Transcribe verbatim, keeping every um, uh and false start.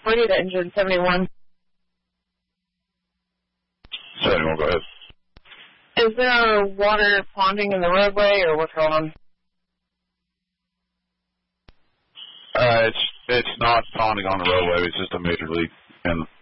forty to engine seventy-one. seventy-one, go ahead. Is there water ponding in the roadway, or what's going on? Uh, it's it's not ponding on the roadway. It's just a major leak in